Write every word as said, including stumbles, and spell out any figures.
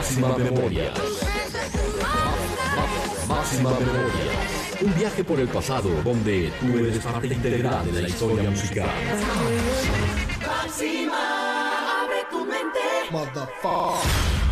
Máxima Memoria. Máxima Memoria. Un viaje por el pasado donde tú eres parte integral de la historia musical. Máxima, abre tu mente. Motherfucker.